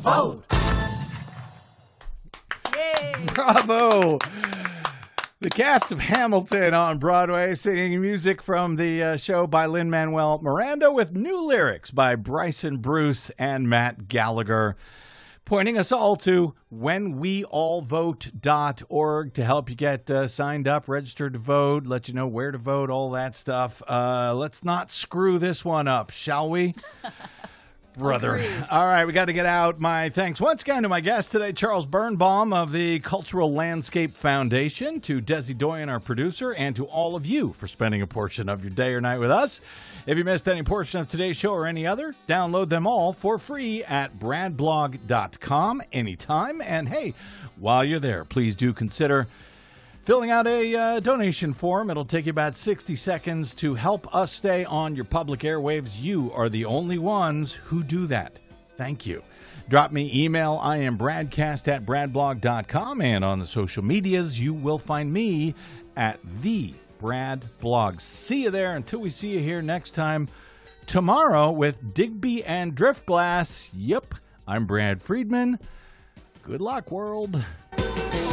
vote. Yay! Bravo! The cast of Hamilton on Broadway singing music from the show by Lin-Manuel Miranda with new lyrics by Bryson Bruce and Matt Gallagher, pointing us all to whenweallvote.org to help you get signed up, registered to vote, let you know where to vote, all that stuff. Let's not screw this one up, shall we? Brother. Agreed. All right, we got to get out. My thanks once again to my guest today, Charles Birnbaum of the Cultural Landscape Foundation, to Desi Doyen, our producer, and to all of you for spending a portion of your day or night with us. If you missed any portion of today's show or any other, download them all for free at bradblog.com anytime. And hey, while you're there, please do consider filling out a donation form. It'll take you about 60 seconds to help us stay on your public airwaves. You are the only ones who do that. Thank you. Drop me email. I am bradcast@bradblog.com. And on the social medias, you will find me at the Brad Blog. See you there until we see you here next time tomorrow with Digby and Driftglass. Yep, I'm Brad Friedman. Good luck, world.